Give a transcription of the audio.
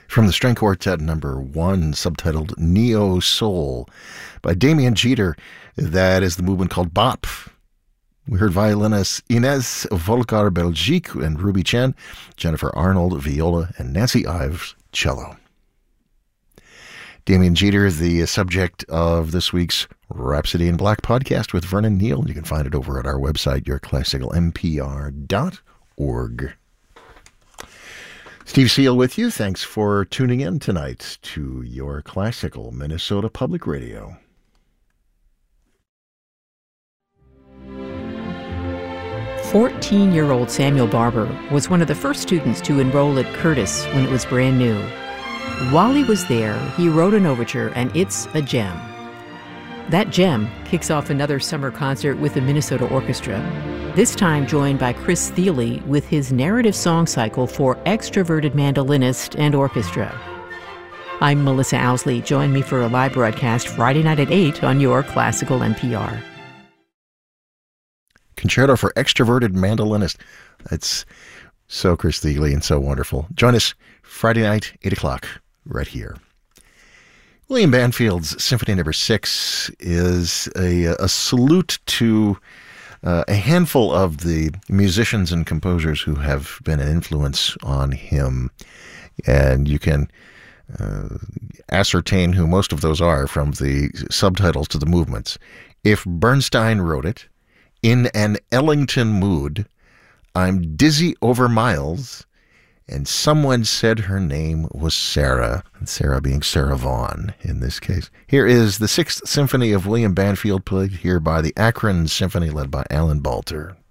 from the String Quartet number 1, subtitled Neo Soul by Damien Jeter. That is the movement called Bop. We heard violinists Inez Volcar-Belgique and Ruby Chen, Jennifer Arnold, viola, and Nancy Ives, cello. Damien Jeter is the subject of this week's Rhapsody in Black podcast with Vernon Neal. You can find it over at our website, yourclassicalmpr.org. Steve Seal with you. Thanks for tuning in tonight to Your Classical Minnesota Public Radio. "14-year-old Samuel Barber was one of the first students to enroll at Curtis when it was brand new. While he was there, he wrote an overture, and it's a gem. That gem kicks off another summer concert with the Minnesota Orchestra, this time joined by Chris Thile with his narrative song cycle for extroverted mandolinist and orchestra. I'm Melissa Owsley. Join me for a live broadcast Friday night at 8 on Your Classical NPR. Concerto for Extroverted Mandolinist. That's so Chris Thile and so wonderful. Join us Friday night, 8 o'clock, right here. William Banfield's Symphony No. 6 is a salute to a handful of the musicians and composers who have been an influence on him. And you can ascertain who most of those are from the subtitles to the movements. If Bernstein wrote it, "In an Ellington mood, I'm dizzy over miles, and someone said her name was Sarah," and Sarah being Sarah Vaughan in this case. Here is the 6th Symphony of William Banfield, played here by the Akron Symphony, led by Alan Balter.